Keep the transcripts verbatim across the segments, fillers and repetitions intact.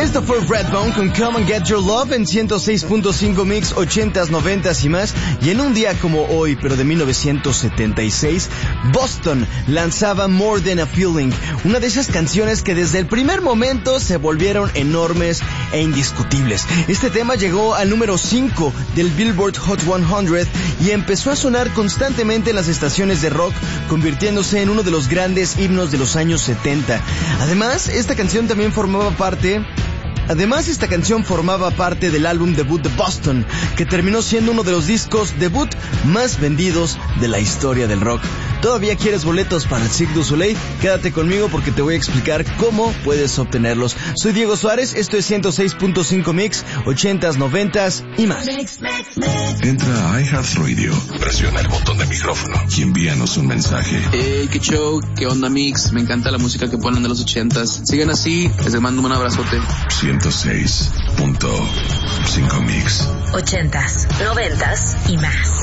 Esto fue Redbone con Come and Get Your Love en ciento seis punto cinco Mix, ochentas, noventas y más. Y en un día como hoy, pero de mil novecientos setenta y seis, Boston lanzaba More Than a Feeling, una de esas canciones que desde el primer momento se volvieron enormes e indiscutibles. Este tema llegó al número cinco del Billboard Hot cien y empezó a sonar constantemente en las estaciones de rock, convirtiéndose en uno de los grandes himnos de los años setenta. Además, esta canción también formaba parte... Además, esta canción formaba parte del álbum debut de Boston, que terminó siendo uno de los discos debut más vendidos de la historia del rock. ¿Todavía quieres boletos para el Cirque du Soleil? Quédate conmigo porque te voy a explicar cómo puedes obtenerlos. Soy Diego Suárez, esto es ciento seis punto cinco Mix, ochentas, noventas y más. Entra a iHeartRadio, presiona el botón de micrófono y envíanos un mensaje. Hey, qué show, qué onda Mix, me encanta la música que ponen de los ochentas. Sigan así, les mando un abrazote. ciento seis punto cinco Mix. Ochentas, noventas y más.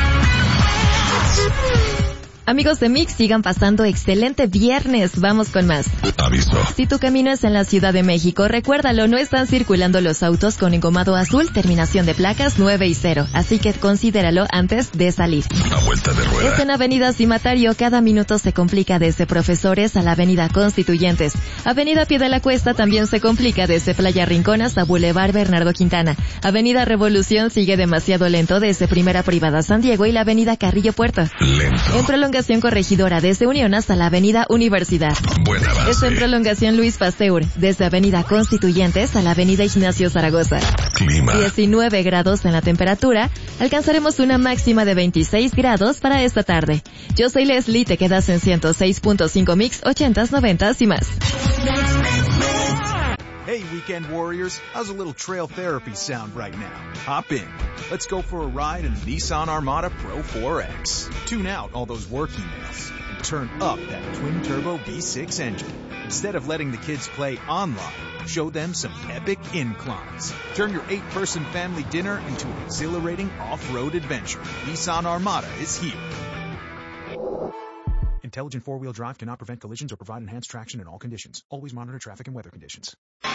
Amigos de Mix, sigan pasando excelente viernes. Vamos con más. Aviso. Si tú caminas en la Ciudad de México, recuérdalo, no están circulando los autos con engomado azul, terminación de placas nueve y cero. Así que considéralo antes de salir. Una vuelta de rueda. Es en Avenida Cimatario, cada minuto se complica desde Profesores a la Avenida Constituyentes. Avenida Pie de la Cuesta también se complica desde Playa Rincón hasta Boulevard Bernardo Quintana. Avenida Revolución sigue demasiado lento desde Primera Privada San Diego y la Avenida Carrillo Puerto. Lento. En prolongación Corregidora desde Unión hasta la Avenida Universidad. Buena base. Esto en prolongación Luis Pasteur desde Avenida Constituyentes a la Avenida Ignacio Zaragoza. Clima. diecinueve grados en la temperatura. Alcanzaremos una máxima de veintiséis grados para esta tarde. Yo soy Leslie, te quedas en ciento seis punto cinco Mix, ochentas, noventas y más. Hey, Weekend Warriors, how's a little trail therapy sound right now? Hop in. Let's go for a ride in the Nissan Armada Pro four X. Tune out all those work emails and turn up that twin-turbo V six engine. Instead of letting the kids play online, show them some epic inclines. Turn your eight-person family dinner into an exhilarating off-road adventure. Nissan Armada is here. Intelligent four-wheel drive cannot prevent collisions or provide enhanced traction in all conditions. Always monitor traffic and weather conditions.